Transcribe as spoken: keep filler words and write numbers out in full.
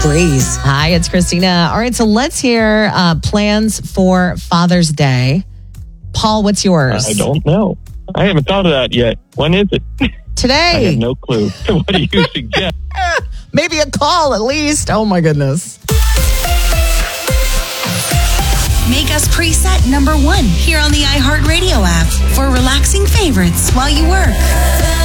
Breeze. Hi, it's Christina. All right, so let's hear uh, plans for Father's Day. Paul, what's yours? I don't know. I haven't thought of that yet. When is it? Today. I have no clue. What do you suggest? Maybe a call at least. Oh, my goodness. Make us preset number one here on the iHeartRadio app for relaxing favorites while you work.